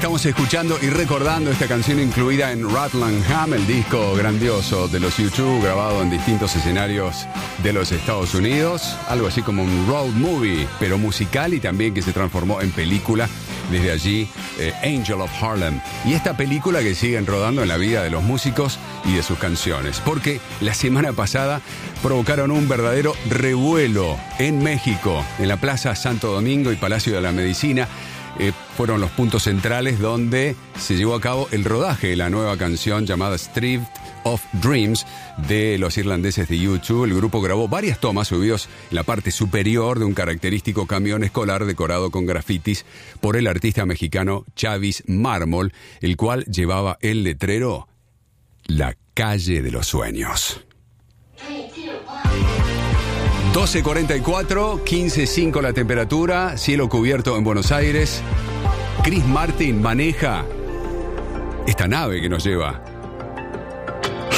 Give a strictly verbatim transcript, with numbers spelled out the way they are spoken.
estamos escuchando y recordando esta canción incluida en Rutland, el disco grandioso de los U dos, grabado en distintos escenarios de los Estados Unidos. Algo así como un road movie, pero musical, y también que se transformó en película. Desde allí, eh, Angel of Harlem. Y esta película que siguen rodando en la vida de los músicos y de sus canciones. Porque la semana pasada provocaron un verdadero revuelo en México, en la Plaza Santo Domingo y Palacio de la Medicina. Eh, fueron los puntos centrales donde se llevó a cabo el rodaje de la nueva canción llamada Stripped of Dreams de los irlandeses de U dos. El grupo grabó varias tomas subidos en la parte superior de un característico camión escolar decorado con grafitis por el artista mexicano Chavis Mármol, el cual llevaba el letrero La Calle de los Sueños. doce cuarenta y cuatro, quince cinco la temperatura, cielo cubierto en Buenos Aires. Chris Martin maneja esta nave que nos lleva